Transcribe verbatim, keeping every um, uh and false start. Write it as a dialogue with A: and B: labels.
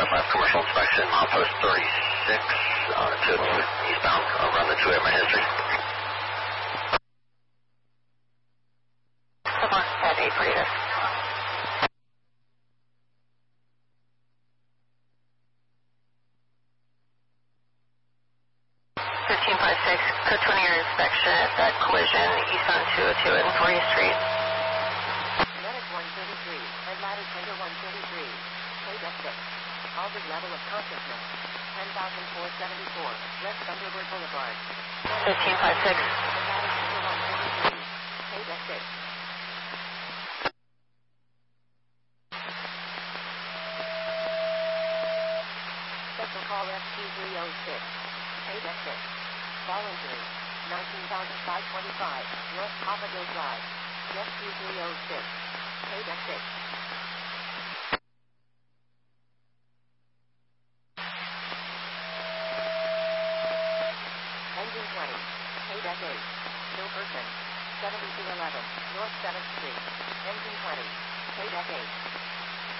A: five commercial inspection, milepost thirty-six, uh, to eastbound, uh, run the two-way my history.
B: Come on, at eight for you. fifteen five six, code twenty your inspection at that collision east on two oh two and fortieth Street.
C: Medic one thirty-three, Atlantic Center one thirty-three, code F six. Altered level of consciousness, ten thousand four hundred seventy-four, West Thunderbird Boulevard.
B: fifteen five six.
C: Atlantic Center one thirty-three, code F six. Special call F T three oh six, code F six. Voluntary, nineteen thousand five hundred twenty-five, North Papadale Drive, F T three oh six, code F six. Engine twenty, code F eight, no person, seventy-two eleven, North seventh Street, engine twenty, code F eight.